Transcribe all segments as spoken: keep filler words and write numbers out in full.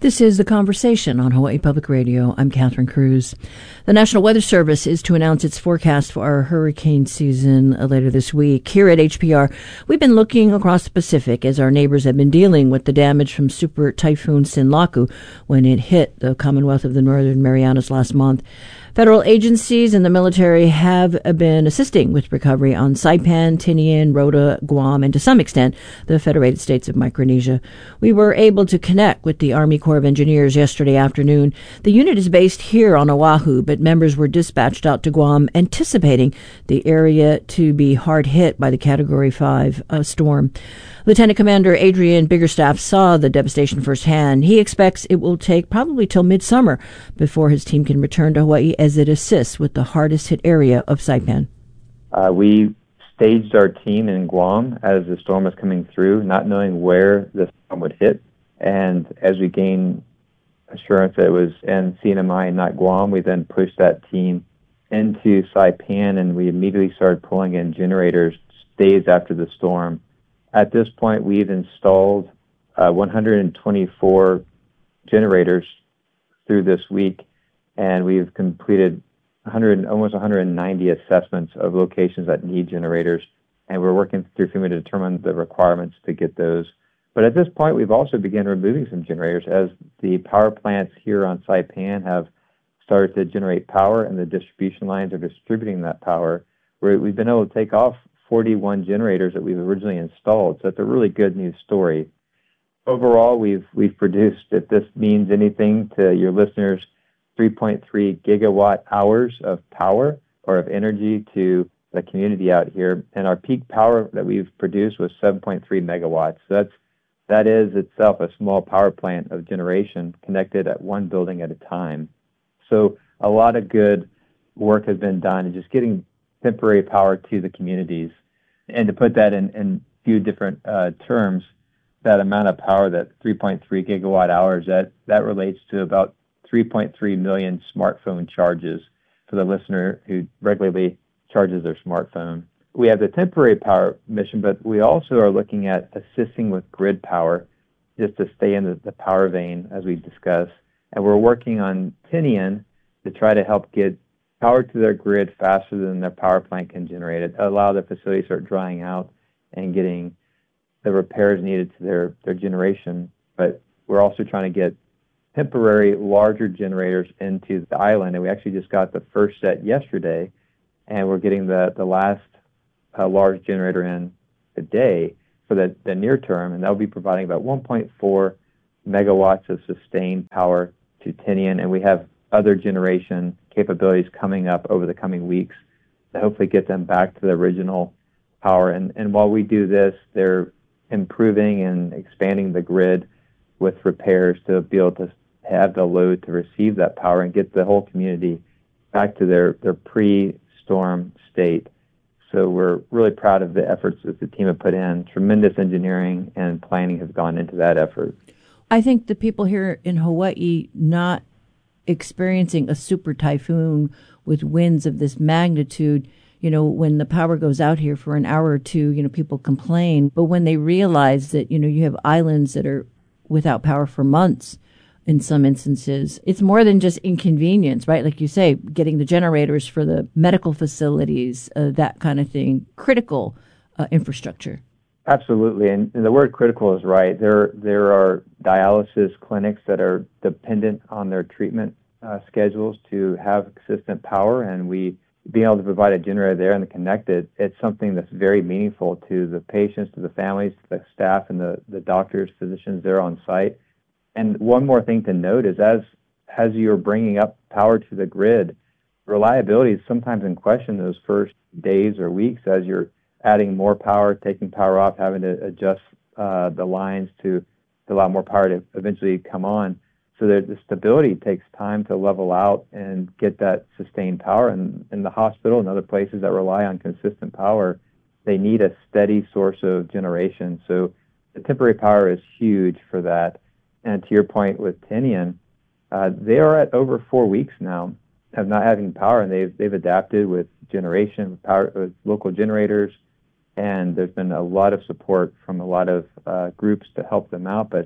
This is The Conversation on Hawaii Public Radio. I'm Catherine Cruz. The National Weather Service is to announce its forecast for our hurricane season later this week. Here at H P R, we've been looking across the Pacific as our neighbors have been dealing with the damage from Super Typhoon Sinlaku when it hit the Commonwealth of the Northern Marianas last month. Federal agencies and the military have been assisting with recovery on Saipan, Tinian, Rota, Guam, and to some extent, the Federated States of Micronesia. We were able to connect with the Army Corps of Engineers yesterday afternoon. The unit is based here on Oahu, but members were dispatched out to Guam, anticipating the area to be hard hit by the Category five uh, storm. Lieutenant Commander Adrian Biggerstaff saw the devastation firsthand. He expects it will take probably till midsummer before his team can return to Hawaii as it assists with the hardest hit area of Saipan. Uh, we staged our team in Guam as the storm was coming through, not knowing where the storm would hit. And as we gained assurance that it was in C N M I and not Guam, we then pushed that team into Saipan, and we immediately started pulling in generators days after the storm. At this point, we've installed uh, one hundred twenty-four generators through this week, and we've completed one hundred, almost one hundred ninety assessments of locations that need generators, and we're working through FEMA to determine the requirements to get those. But at this point, we've also begun removing some generators as the power plants here on Saipan have started to generate power, and the distribution lines are distributing that power. We're, we've been able to take off forty-one generators that we've originally installed, so it's a really good news story. Overall, we've we've produced, if this means anything to your listeners, three point three gigawatt hours of power or of energy to the community out here, and our peak power that we've produced was seven point three megawatts. So that's that is itself a small power plant of generation connected at one building at a time. So a lot of good work has been done in just getting temporary power to the communities. And to put that in, in a few different uh, terms, that amount of power, that three point three gigawatt hours, that, that relates to about three point three million smartphone charges for the listener who regularly charges their smartphone. We have the temporary power mission, but we also are looking at assisting with grid power just to stay in the, the power vein, as we discussed. And we're working on Tinian to try to help get power to their grid faster than their power plant can generate it, allow the facility to start drying out and getting the repairs needed to their, their generation. But we're also trying to get temporary larger generators into the island, and we actually just got the first set yesterday, and we're getting the, the last uh, large generator in today for the, the near term, and that will be providing about one point four megawatts of sustained power to Tinian, and we have other generation capabilities coming up over the coming weeks to hopefully get them back to the original power. And, and while we do this, they're improving and expanding the grid with repairs to be able to have the load to receive that power and get the whole community back to their, their pre-storm state. So we're really proud of the efforts that the team have put in. Tremendous engineering and planning has gone into that effort. I think the people here in Hawaii not experiencing a super typhoon with winds of this magnitude, you know, when the power goes out here for an hour or two, you know, people complain. But when they realize that, you know, you have islands that are without power for months in some instances, it's more than just inconvenience, right? Like you say, getting the generators for the medical facilities, uh, that kind of thing, critical uh, infrastructure. Absolutely, and, and the word critical is right. There there are dialysis clinics that are dependent on their treatment uh, schedules to have consistent power, and we being able to provide a generator there and connect it, it's something that's very meaningful to the patients, to the families, to the staff, and the, the doctors, physicians there on site. And one more thing to note is as as you're bringing up power to the grid, reliability is sometimes in question those first days or weeks as you're adding more power, taking power off, having to adjust uh, the lines to, to allow more power to eventually come on. So that the stability takes time to level out and get that sustained power. And in the hospital and other places that rely on consistent power, they need a steady source of generation. So the temporary power is huge for that. And to your point with Tinian, uh, they are at over four weeks now of not having power, and they've they've adapted with generation, with power, with local generators, and there's been a lot of support from a lot of uh, groups to help them out. But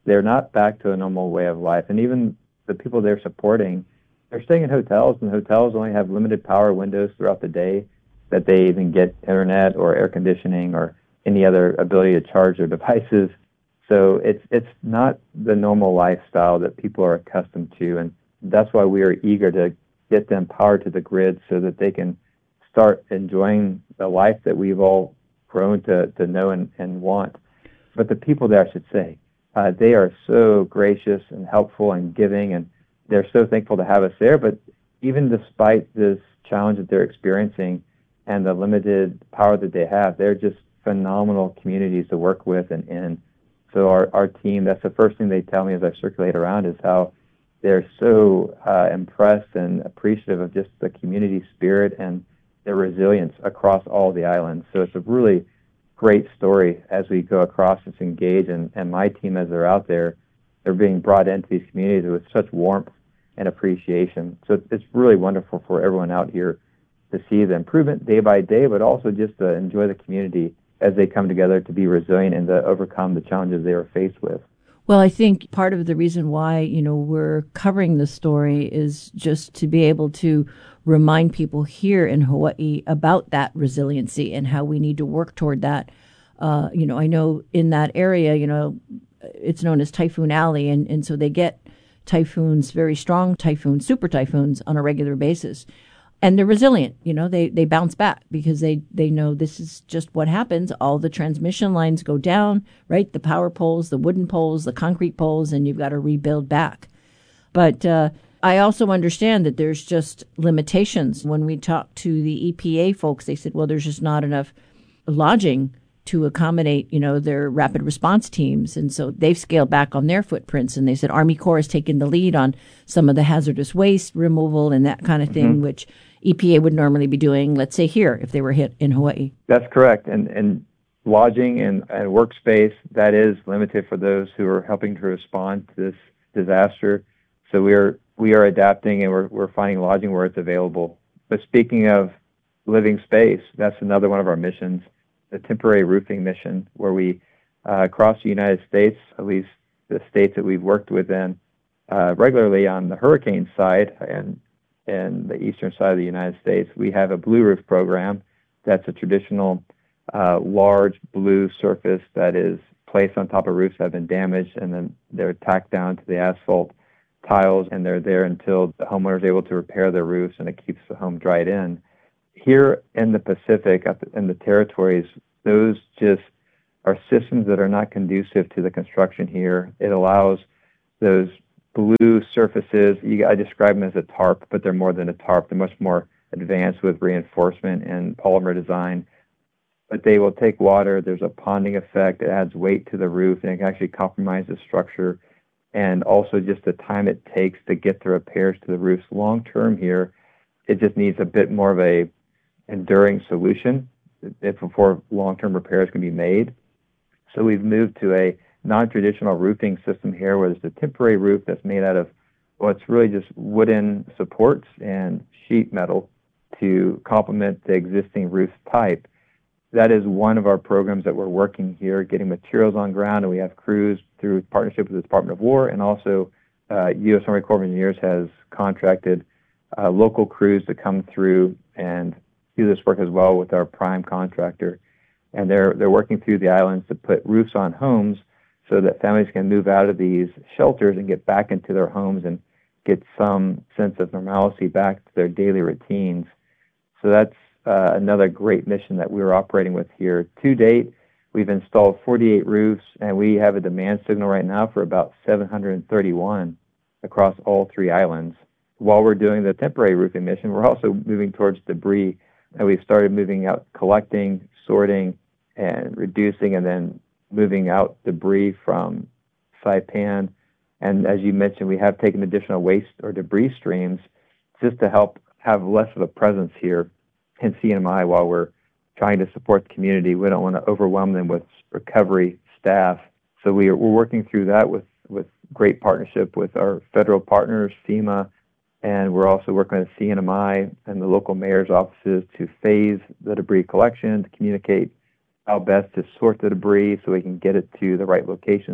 they're not back to a normal way of life. And even the people they're supporting, they're staying in hotels, and hotels only have limited power windows throughout the day that they even get internet or air conditioning or any other ability to charge their devices. So it's it's not the normal lifestyle that people are accustomed to, and that's why we are eager to get them powered to the grid so that they can start enjoying the life that we've all grown to, to know and, and want. But the people there, I should say, uh, they are so gracious and helpful and giving, and they're so thankful to have us there. But even despite this challenge that they're experiencing and the limited power that they have, they're just phenomenal communities to work with and in. So our, our team, that's the first thing they tell me as I circulate around, is how they're so uh, impressed and appreciative of just the community spirit and their resilience across all the islands. So it's a really great story as we go across and engage, and, and my team, as they're out there, they're being brought into these communities with such warmth and appreciation. So it's really wonderful for everyone out here to see the improvement day by day, but also just to enjoy the community as they come together to be resilient and to overcome the challenges they are faced with. Well, I think part of the reason why, you know, we're covering this story is just to be able to remind people here in Hawaii about that resiliency and how we need to work toward that. Uh, you know, I know in that area, you know, it's known as Typhoon Alley, and, and so they get typhoons, very strong typhoons, super typhoons on a regular basis. And they're resilient, you know, they, they bounce back because they, they know this is just what happens. All the transmission lines go down, right? The power poles, the wooden poles, the concrete poles, and you've got to rebuild back. But uh, I also understand that there's just limitations. When we talked to the E P A folks, they said, well, there's just not enough lodging to accommodate, you know, their rapid response teams. And so they've scaled back on their footprints. And they said Army Corps has taken the lead on some of the hazardous waste removal and that kind of thing, mm-hmm. which E P A would normally be doing, let's say here, if they were hit in Hawaii. That's correct. And and lodging and, and workspace, that is limited for those who are helping to respond to this disaster. So we are we are adapting, and we're we're finding lodging where it's available. But speaking of living space, that's another one of our missions, the temporary roofing mission, where we, uh, across the United States, at least the states that we've worked with in, uh, regularly on the hurricane side and and the eastern side of the United States, we have a blue roof program. That's a traditional uh, large blue surface that is placed on top of roofs that have been damaged, and then they're tacked down to the asphalt tiles, and they're there until the homeowner is able to repair their roofs, and it keeps the home dried in. Here in the Pacific, in the territories, those just are systems that are not conducive to the construction here. It allows those blue surfaces, you, I describe them as a tarp, but they're more than a tarp. They're much more advanced with reinforcement and polymer design. But they will take water. There's a ponding effect. It adds weight to the roof, and it can actually compromise the structure. And also just the time it takes to get the repairs to the roofs long term here, it just needs a bit more of a enduring solution if before long-term repairs can be made. So we've moved to a non-traditional roofing system here, where there's a temporary roof that's made out of, well, it's really just wooden supports and sheet metal to complement the existing roof type. That is one of our programs that we're working here, getting materials on ground, and we have crews through partnership with the Department of War, and also uh, U S Army Corps of Engineers has contracted uh, local crews to come through and do this work as well with our prime contractor. And they're they're working through the islands to put roofs on homes so that families can move out of these shelters and get back into their homes and get some sense of normalcy back to their daily routines. So that's uh, another great mission that we're operating with here. To date, we've installed forty-eight roofs, and we have a demand signal right now for about seven hundred thirty-one across all three islands. While we're doing the temporary roofing mission, we're also moving towards debris, and we've started moving out, collecting, sorting, and reducing, and then moving out debris from Saipan. And as you mentioned, we have taken additional waste or debris streams just to help have less of a presence here in C N M I while we're trying to support the community. We don't want to overwhelm them with recovery staff. So we are, we're working through that with, with great partnership with our federal partners, FEMA, and we're also working with C N M I and the local mayor's offices to phase the debris collection, to communicate how best to sort the debris so we can get it to the right locations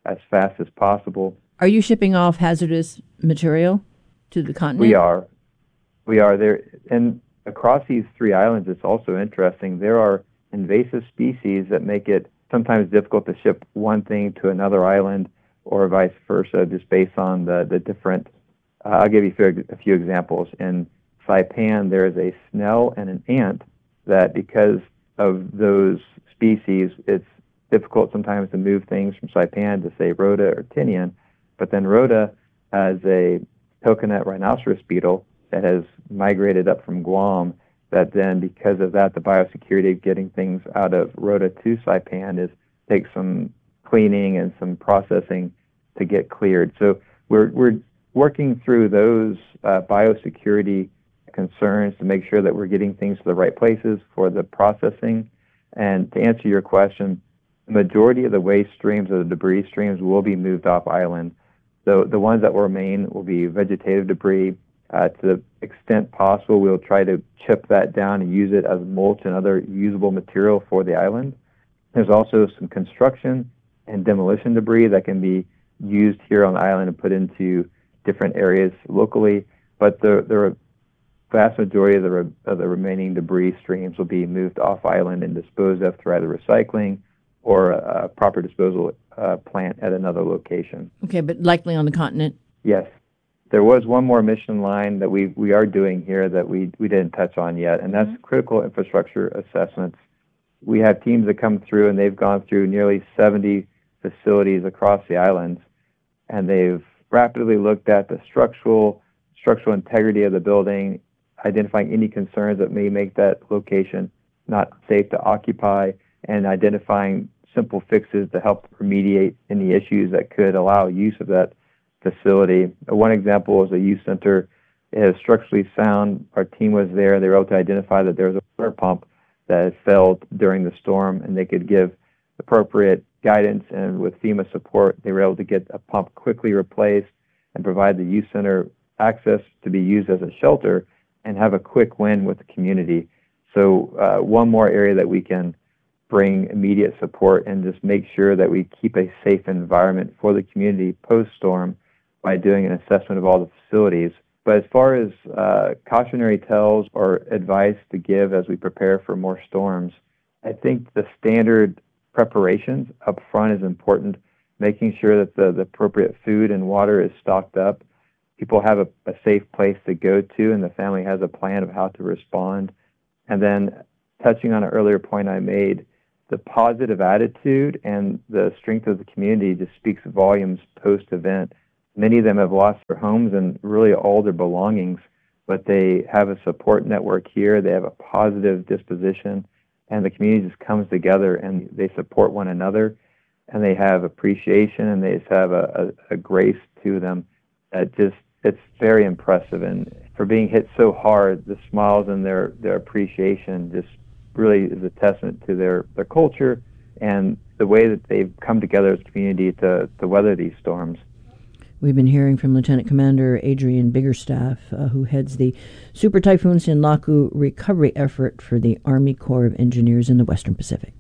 as fast as possible. Are you shipping off hazardous material to the continent? We are. We are there. And across these three islands, it's also interesting. There are invasive species that make it sometimes difficult to ship one thing to another island or vice versa, just based on the, the different. Uh, I'll give you a few examples. In Saipan, there is a snail and an ant that, because of those species, it's difficult sometimes to move things from Saipan to, say, Rota or Tinian. But then Rota has a coconut rhinoceros beetle that has migrated up from Guam, that then, because of that, the biosecurity of getting things out of Rota to Saipan is takes some cleaning and some processing to get cleared. So we're we're working through those uh, biosecurity concerns to make sure that we're getting things to the right places for the processing. And to answer your question, the majority of the waste streams or the debris streams will be moved off island. So the ones that will remain will be vegetative debris. Uh, to the extent possible, we'll try to chip that down and use it as mulch and other usable material for the island. There's also some construction and demolition debris that can be used here on the island and put into different areas locally. But the, the vast majority of the, re, of the remaining debris streams will be moved off island and disposed of through either recycling or a proper disposal uh, plant at another location. Okay, but likely on the continent? Yes. There was one more mission line that we, we are doing here that we, we didn't touch on yet, and that's mm-hmm. critical infrastructure assessments. We have teams that come through, and they've gone through nearly seventy facilities across the islands, and they've rapidly looked at the structural structural integrity of the building, identifying any concerns that may make that location not safe to occupy, and identifying simple fixes to help remediate any issues that could allow use of that facility. One example is a youth center. It is structurally sound. Our team was there. They were able to identify that there was a water pump that had failed during the storm, and they could give appropriate guidance, and with FEMA support, they were able to get a pump quickly replaced and provide the youth center access to be used as a shelter and have a quick win with the community. So uh, one more area that we can bring immediate support and just make sure that we keep a safe environment for the community post-storm by doing an assessment of all the facilities. But as far as uh, cautionary tales or advice to give as we prepare for more storms, I think the standard preparations up front is important, making sure that the, the appropriate food and water is stocked up. People have a, a safe place to go to, and the family has a plan of how to respond. And then touching on an earlier point I made, the positive attitude and the strength of the community just speaks volumes post-event. Many of them have lost their homes and really all their belongings, but they have a support network here. They have a positive disposition, and the community just comes together and they support one another, and they have appreciation, and they just have a, a, a grace to them that just, it's very impressive. And for being hit so hard, the smiles and their, their appreciation just really is a testament to their, their culture and the way that they've come together as a community to, to weather these storms. We've been hearing from Lieutenant Commander Adrian Biggerstaff, uh, who heads the Super Typhoon Sinlaku recovery effort for the Army Corps of Engineers in the Western Pacific.